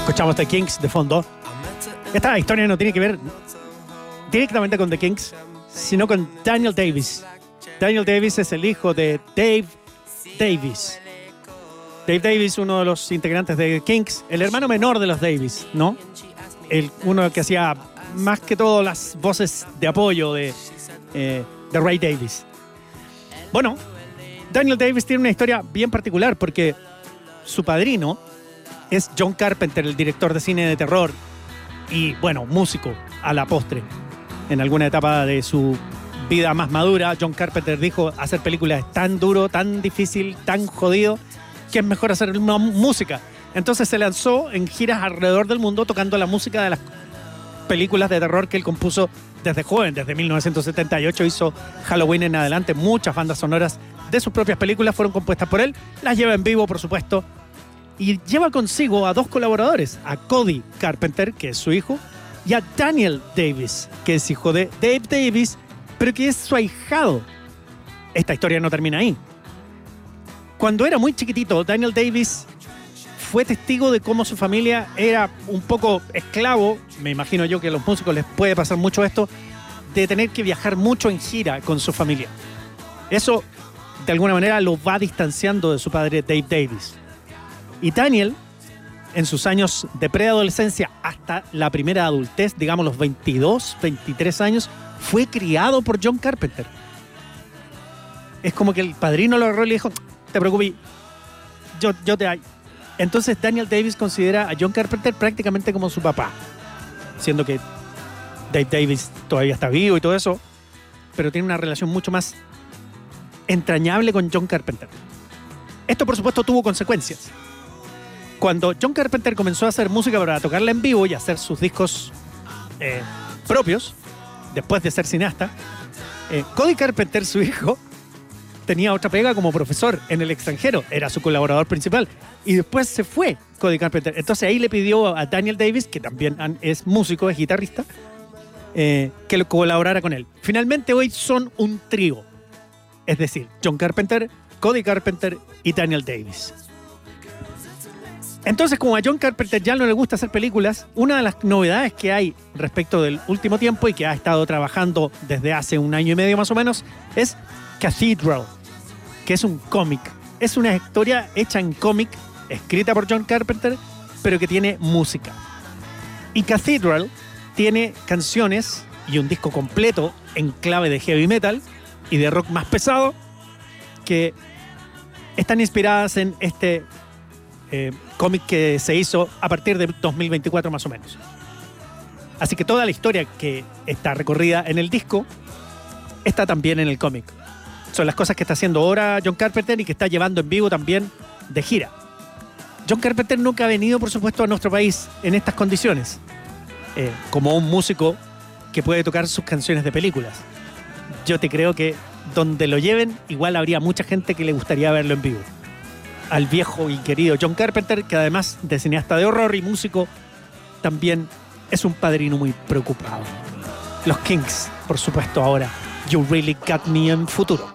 Escuchamos The Kinks de fondo. Esta historia no tiene que ver directamente con The Kinks, sino con Daniel Davis. Daniel Davis es el hijo de Dave Davis. Dave Davis, uno de los integrantes de The Kinks, el hermano menor de los Davis, ¿no? Uno que hacía más que todo las voces de apoyo de Ray Davis. Bueno, Daniel Davis tiene una historia bien particular porque su padrino es John Carpenter, el director de cine de terror y, bueno, músico a la postre. En alguna etapa de su vida más madura, John Carpenter dijo: hacer películas es tan duro, tan difícil, tan jodido, que es mejor hacer música. Entonces se lanzó en giras alrededor del mundo tocando la música de las películas de terror que él compuso desde joven. Desde 1978 hizo Halloween en adelante. Muchas bandas sonoras de sus propias películas fueron compuestas por él. Las lleva en vivo, por supuesto. Y lleva consigo a dos colaboradores, a Cody Carpenter, que es su hijo, y a Daniel Davis, que es hijo de Dave Davis, pero que es su ahijado. Esta historia no termina ahí. Cuando era muy chiquitito, Daniel Davis fue testigo de cómo su familia era un poco esclavo. Me imagino yo que a los músicos les puede pasar mucho esto, de tener que viajar mucho en gira con su familia. Eso, de alguna manera, lo va distanciando de su padre Dave Davis. Y Daniel, en sus años de preadolescencia hasta la primera adultez, digamos los 22, 23 años, fue criado por John Carpenter. Es como que el padrino lo agarró y le dijo: te preocupes, yo te... Entonces Daniel Davis considera a John Carpenter prácticamente como su papá, siendo que Dave Davis todavía está vivo y todo eso, pero tiene una relación mucho más entrañable con John Carpenter. Esto, por supuesto, tuvo consecuencias. Cuando John Carpenter comenzó a hacer música para tocarla en vivo y hacer sus discos propios, después de ser cineasta, Cody Carpenter, su hijo, tenía otra pega como profesor en el extranjero. Era su colaborador principal. Y después se fue Cody Carpenter. Entonces ahí le pidió a Daniel Davis, que también es músico, es guitarrista, que lo colaborara con él. Finalmente hoy son un trío. Es decir, John Carpenter, Cody Carpenter y Daniel Davis. Entonces, como a John Carpenter ya no le gusta hacer películas, una de las novedades que hay respecto del último tiempo y que ha estado trabajando desde hace 1 año y medio más o menos es Cathedral, que es un cómic. Es una historia hecha en cómic, escrita por John Carpenter, pero que tiene música. Y Cathedral tiene canciones y un disco completo en clave de heavy metal y de rock más pesado que están inspiradas en este cómic que se hizo a partir de 2024 más o menos. Así que toda la historia que está recorrida en el disco está también en el cómic. Son las cosas que está haciendo ahora John Carpenter y que está llevando en vivo también de gira. John Carpenter nunca ha venido, por supuesto, a nuestro país en estas condiciones, como un músico que puede tocar sus canciones de películas. Yo te creo que donde lo lleven, igual habría mucha gente que le gustaría verlo en vivo. Al viejo y querido John Carpenter, que además de cineasta de horror y músico, también es un padrino muy preocupado. Los Kinks, por supuesto, ahora You Really Got Me en Futuro.